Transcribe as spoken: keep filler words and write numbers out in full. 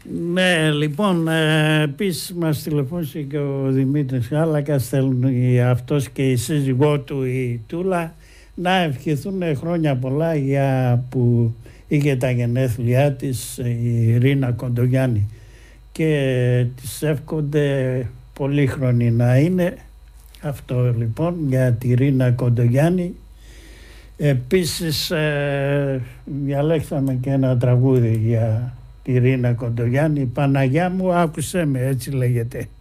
Ναι, λοιπόν, ε, επίσης μας τηλεφώνησε και ο Δημήτρης Χάλακας, θέλουν αυτός και η σύζυγό του η Τούλα να ευχηθούν χρόνια πολλά για που είχε τα γενέθλιά της η Ρίνα Κοντογιάννη και της εύχονται πολύχρονη να είναι. Αυτό λοιπόν για τη Ρίνα Κοντογιάννη. Επίσης ε, διαλέξαμε και ένα τραγούδι για τη Ρίνα Κοντογιάννη. Παναγιά μου άκουσέ με, έτσι λέγεται.